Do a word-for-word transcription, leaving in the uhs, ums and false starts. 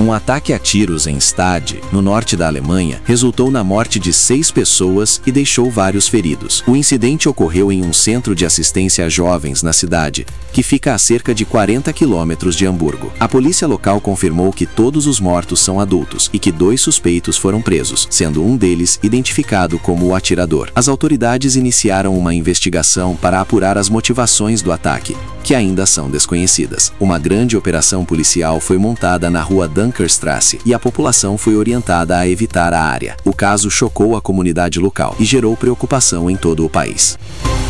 Um ataque a tiros em Stade, no norte da Alemanha, resultou na morte de seis pessoas e deixou vários feridos. O incidente ocorreu em um centro de assistência a jovens na cidade, que fica a cerca de quarenta quilômetros de Hamburgo. A polícia local confirmou que todos os mortos são adultos e que dois suspeitos foram presos, sendo um deles identificado como o atirador. As autoridades iniciaram uma investigação para apurar as motivações do ataque, que ainda são desconhecidas. Uma grande operação policial foi montada na rua Dunkerstrasse e a população foi orientada a evitar a área. O caso chocou a comunidade local e gerou preocupação em todo o país.